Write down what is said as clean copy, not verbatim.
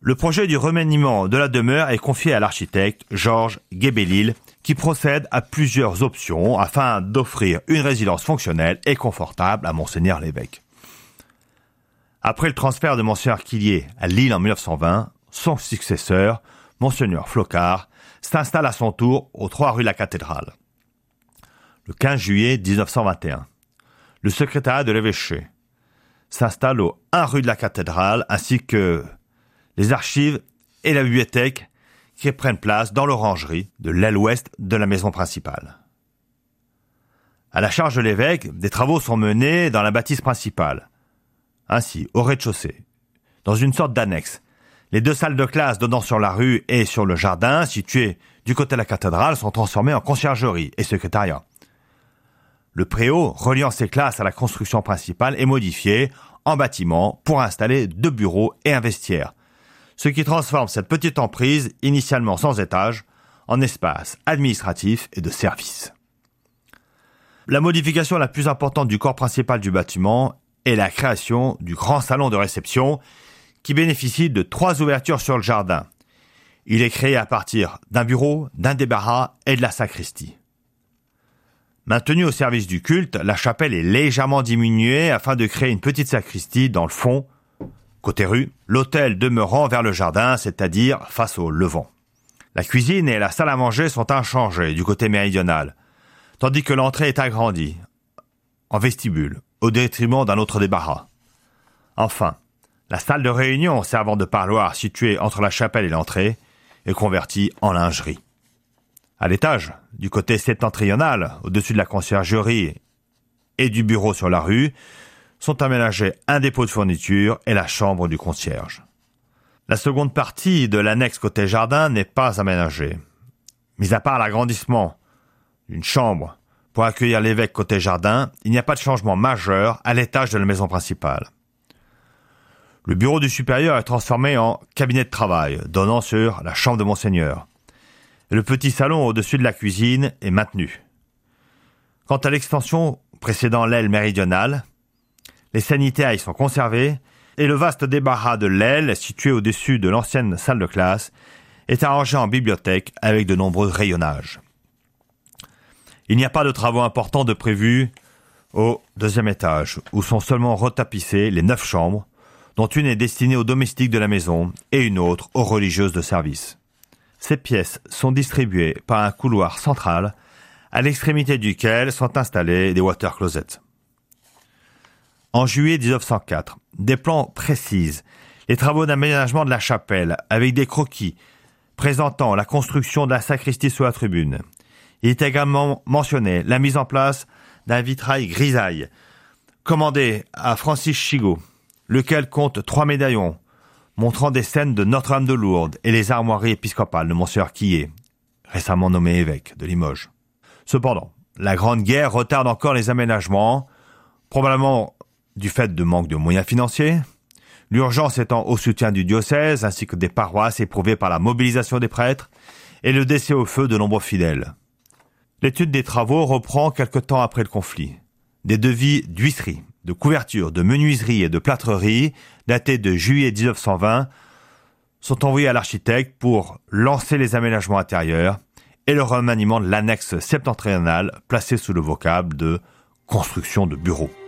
Le projet du remaniement de la demeure est confié à l'architecte Georges Guébélil, qui procède à plusieurs options afin d'offrir une résidence fonctionnelle et confortable à Monseigneur l'évêque. Après le transfert de Monseigneur Quillier à Lille en 1920, son successeur, Monseigneur Flocard, s'installe à son tour aux 3 rue de la Cathédrale. Le 15 juillet 1921, le secrétariat de l'évêché s'installe au 1 rue de la Cathédrale ainsi que les archives et la bibliothèque qui prennent place dans l'orangerie de l'aile ouest de la maison principale. À la charge de l'évêque, des travaux sont menés dans la bâtisse principale. Ainsi, au rez-de-chaussée, dans une sorte d'annexe, les 2 salles de classe donnant sur la rue et sur le jardin, situées du côté de la cathédrale, sont transformées en conciergerie et secrétariat. Le préau, reliant ces classes à la construction principale, est modifié en bâtiment pour installer 2 bureaux et un vestiaire, ce qui transforme cette petite emprise, initialement sans étage, en espace administratif et de service. La modification la plus importante du corps principal du bâtiment est la création du grand salon de réception qui bénéficie de 3 ouvertures sur le jardin. Il est créé à partir d'un bureau, d'un débarras et de la sacristie. Maintenue au service du culte, la chapelle est légèrement diminuée afin de créer une petite sacristie dans le fond, côté rue, l'autel demeurant vers le jardin, c'est-à-dire face au levant. La cuisine et la salle à manger sont inchangées du côté méridional, tandis que l'entrée est agrandie, en vestibule, au détriment d'un autre débarras. Enfin, la salle de réunion servant de parloir située entre la chapelle et l'entrée est convertie en lingerie. À l'étage, du côté septentrional, au-dessus de la conciergerie et du bureau sur la rue, sont aménagés un dépôt de fourniture et la chambre du concierge. La seconde partie de l'annexe côté jardin n'est pas aménagée. Mis à part l'agrandissement d'une chambre pour accueillir l'évêque côté jardin, il n'y a pas de changement majeur à l'étage de la maison principale. Le bureau du supérieur est transformé en cabinet de travail, donnant sur la chambre de Monseigneur. Et le petit salon au-dessus de la cuisine est maintenu. Quant à l'extension précédant l'aile méridionale, les sanitaires y sont conservés et le vaste débarras de l'aile, situé au-dessus de l'ancienne salle de classe, est arrangé en bibliothèque avec de nombreux rayonnages. Il n'y a pas de travaux importants de prévus au 2e étage, où sont seulement retapissées les 9 chambres, dont une est destinée aux domestiques de la maison et une autre aux religieuses de service. Ces pièces sont distribuées par un couloir central, à l'extrémité duquel sont installés des water closets. En juillet 1904, des plans précisent les travaux d'aménagement de la chapelle, avec des croquis présentant la construction de la sacristie sous la tribune. Il est également mentionné la mise en place d'un vitrail grisaille, commandé à Francis Chigot, lequel compte 3 médaillons, montrant des scènes de Notre-Dame de Lourdes et les armoiries épiscopales de Monseigneur Quillier, récemment nommé évêque de Limoges. Cependant, la Grande Guerre retarde encore les aménagements, probablement du fait de manque de moyens financiers, l'urgence étant au soutien du diocèse ainsi que des paroisses éprouvées par la mobilisation des prêtres et le décès au feu de nombreux fidèles. L'étude des travaux reprend quelque temps après le conflit. Des devis d'huisserie, de couverture, de menuiserie et de plâtrerie, datés de juillet 1920, sont envoyés à l'architecte pour lancer les aménagements intérieurs et le remaniement de l'annexe septentrionale placée sous le vocable de construction de bureaux.